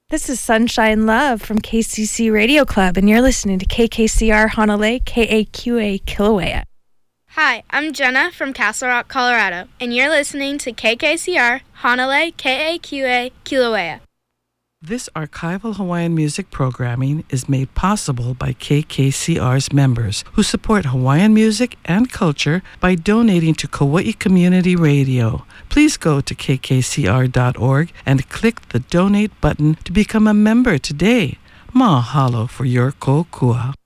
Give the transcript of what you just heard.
This is Sunshine Love from KCC Radio Club, and you're listening to KKCR Honolulu, KAQA Kilauea. Hi, I'm Jenna from Castle Rock, Colorado, and you're listening to KKCR Honolulu, KAQA Kilauea. This archival Hawaiian music programming is made possible by KKCR's members who support Hawaiian music and culture by donating to Kauai Community Radio. Please go to kkcr.org and click the donate button to become a member today. Mahalo for your kokua.